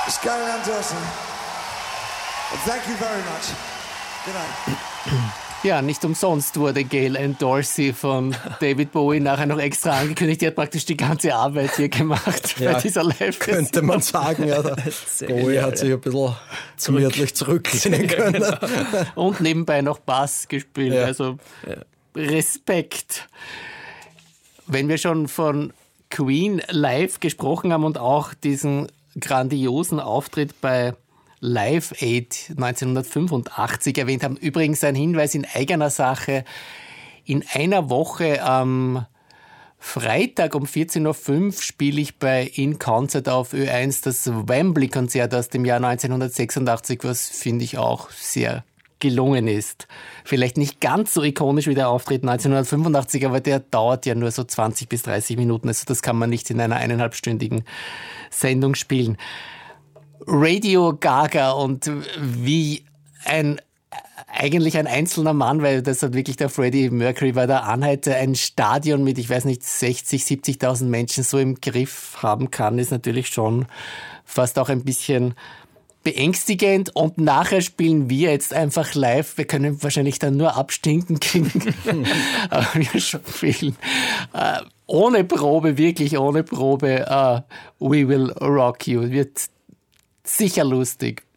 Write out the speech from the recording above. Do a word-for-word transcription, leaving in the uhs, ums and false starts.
Skyline Anderson. Thank you very much. Good night. Ja, nicht umsonst wurde Gail Ann Dorsey von David Bowie nachher noch extra angekündigt. Die hat praktisch die ganze Arbeit hier gemacht ja, bei dieser Live-Version. Könnte man sagen, ja. Bowie ja, hat sich ein bisschen gemütlich zurücklehnen können. Und nebenbei noch Bass gespielt. Ja. Also Respekt. Wenn wir schon von Queen live gesprochen haben und auch diesen grandiosen Auftritt bei Live Aid neunzehnhundertfünfundachtzig erwähnt haben. Übrigens ein Hinweis in eigener Sache. In einer Woche am Freitag um vierzehn Uhr fünf spiele ich bei In Concert auf Ö eins das Wembley-Konzert aus dem Jahr neunzehnhundertsechsundachtzig, was finde ich auch sehr gelungen ist. Vielleicht nicht ganz so ikonisch wie der Auftritt neunzehnhundertfünfundachtzig, aber der dauert ja nur so zwanzig bis dreißig Minuten. Also das kann man nicht in einer eineinhalbstündigen Sendung spielen. Radio Gaga und wie ein eigentlich ein einzelner Mann, weil das hat wirklich der Freddie Mercury bei der Anhalt ein Stadion mit, ich weiß nicht, sechzig, siebzigtausend Menschen so im Griff haben kann, ist natürlich schon fast auch ein bisschen beängstigend. Und nachher spielen wir jetzt einfach live. Wir können wahrscheinlich dann nur abstinken kriegen. Aber wir spielen äh, ohne Probe, wirklich ohne Probe. Uh, We Will Rock You. Wird sicher lustig.